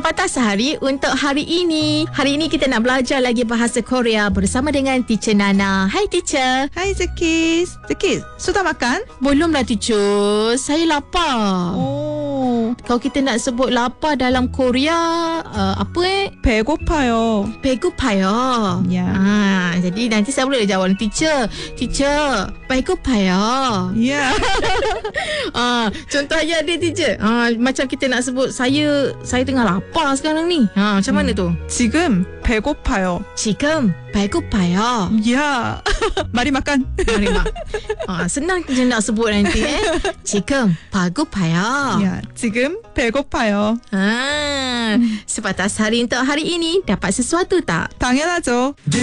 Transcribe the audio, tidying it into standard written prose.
Sepatah Sehari untuk hari ini. Hari ini kita nak belajar lagi bahasa Korea bersama dengan Teacher Nana. Hai Teacher. Hai Zekis. Zekis, sudah makan? Belum lah Teacher. Saya lapar. Oh, Kalau kita nak sebut lapar dalam Korea, 배고파요. 배고파요. Ya. Jadi nanti saya boleh jawab Teacher, 배고파요. Ya. Contohnya dia Teacher. Macam kita nak sebut saya tengah lapar sekarang ni. Macam mana tu? 지금 배고파요. 지금 배고파요. Ya. Mari makan. Mari mak. Senang je nak sebut nanti 지금 배고파요. Ya, 지금 배고파요. Sepatah Sehari untuk hari ini dapat sesuatu tak? 당연하죠.